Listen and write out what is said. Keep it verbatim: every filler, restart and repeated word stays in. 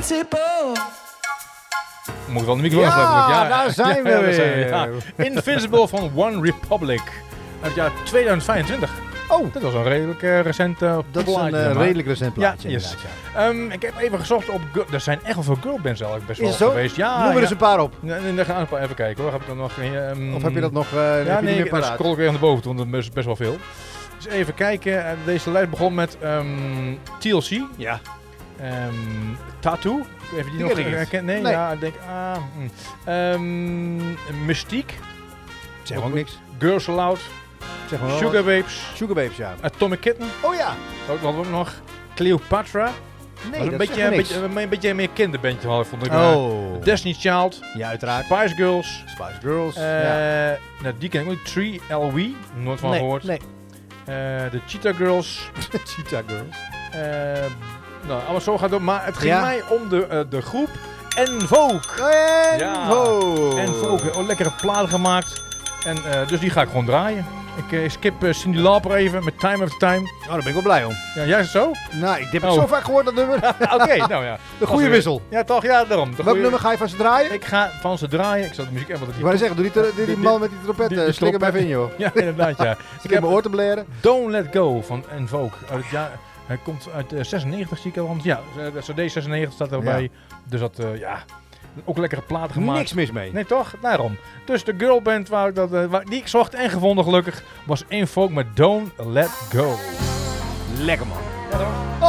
invincible. Moet wel de microfoon Ja, gelukkig. Ja, daar zijn we ja, weer. zijn we. Ja. Invincible van One Republic. Uit het jaar tweeduizend vijfentwintig. Oh, Dat was een redelijk uh, recent uh, dat is plaatje. een uh, zeg maar. redelijk recent plaatje Ja, yes. inderdaad. Ja. Um, ik heb even gezocht op... girl- Er zijn echt wel veel girlbands eigenlijk best Is wel het zo? geweest. Ja, Noem er ja. eens een paar op. Nee, nee, daar gaan we een paar- even kijken hoor. Heb ik dan nog, um, Of heb je dat nog uh, heb Ja, je nee, niet ik meer dan paraat? scroll ik weer naar boven toe, want dat is best wel veel. Dus even kijken. Uh, deze lijst begon met um, T L C. Ja. Um, Tattoo. Even die Die nog ken ik niet. herkennen. Nee, Nee. ja, ik denk... Ah, mm. um, Mystique. Zeg ook niks. Girls Aloud. Zeg maar wel Sugar wat. Babes. Sugar Babes, ja. Atomic Kitten. Oh ja. Ook hadden we ook nog. Cleopatra. Nee, Was dat een beetje, zegt een, me niks. beetje, een, een beetje meer kinderbandje had, vond ik. Oh. Destiny's Child. Ja, uiteraard. Spice Girls. Spice Girls. Uh, ja. nou, die ken ik ook. Tree L W. Nooit van nee, gehoord. nee. Uh, de Cheetah Girls. Cheetah Girls. Uh, nou, alles zo gaat door. Maar het ging Ja. mij om de, uh, de groep En Vogue. En Ja. Vogue. En Vogue. Oh, lekkere platen gemaakt. En uh, dus die ga ik gewoon draaien. Ik uh, skip uh, Cyndi Lauper even met Time After Time. Oh, daar ben ik wel blij om. Ja, jij is het zo? Nou, ik heb het Oh. zo vaak gehoord, dat nummer. Oké, nou ja. De goede Als- wissel. Ja, toch? Ja, daarom. De Welk goeie- nummer ga je van ze draaien? Ik ga van ze draaien. Ik zal de muziek even... wat Ik wou zeggen, doe die, die, die, die- man met die trompet, die- uh, die slikker bij trompet. in, joh. Ja, inderdaad, ja. Ik heb mijn oor te blaren. Don't Let Go van En Vogue. Uit het jaar, hij komt uit uh, zesennegentig, zie ik al. Want ja, de C D zesennegentig staat erbij. Ja. Dus dat, uh, ja, ook lekkere platen gemaakt. Niks mis mee. Nee, toch? Daarom. Dus de girlband waar ik dat, uh, waar, die ik zocht en gevonden gelukkig, was En Vogue met Don't Let Go. Lekker man. Ja, toch?